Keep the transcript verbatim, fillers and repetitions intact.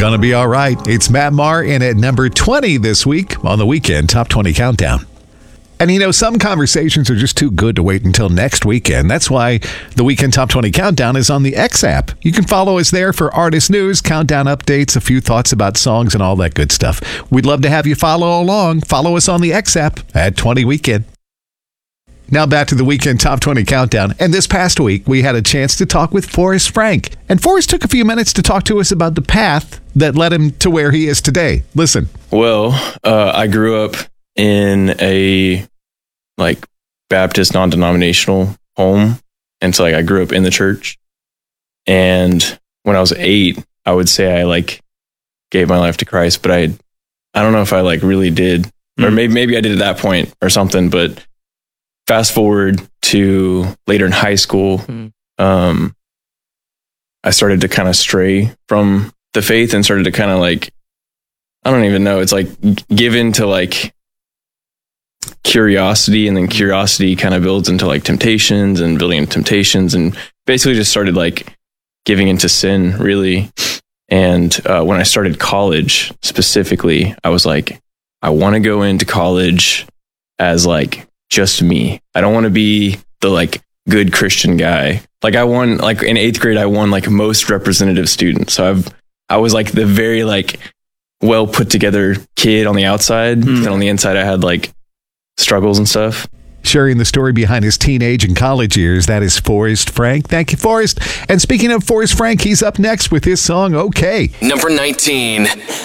Gonna Be All Right. It's Matt Maher in at number twenty this week on the Weekend Top twenty Countdown. And you know, some conversations are just too good to wait until next weekend. That's why the Weekend Top twenty Countdown is on the X app. You can follow us there for artist news, countdown updates, a few thoughts about songs, and all that good stuff. We'd love to have you follow along. Follow us on the X app at twenty Weekend. Now back to the Weekend Top twenty Countdown. And this past week, we had a chance to talk with Forrest Frank. And Forrest took a few minutes to talk to us about the path that led him to where he is today. Listen. Well, uh, I grew up in a like Baptist non-denominational home. And so like I grew up in the church. And when I was eight, I would say I like gave my life to Christ, but I I don't know if I like really did. Mm. Or maybe maybe I did at that point or something, but fast forward to later in high school, mm. um, I started to kind of stray from the faith and started to kind of like, I don't even know. It's like give in to like curiosity, and then curiosity kind of builds into like temptations and building into temptations, and basically just started like giving into sin really. And uh, when I started college specifically, I was like, I want to go into college as like just me. I don't want to be the like good Christian guy. Like I won, like in eighth grade, I won like most representative student. So I've, I was like the very like well put together kid on the outside. Mm. And on the inside, I had like struggles and stuff. Sharing the story behind his teenage and college years, that is Forrest Frank. Thank you, Forrest. And speaking of Forrest Frank, he's up next with his song, Okay. Number nineteen.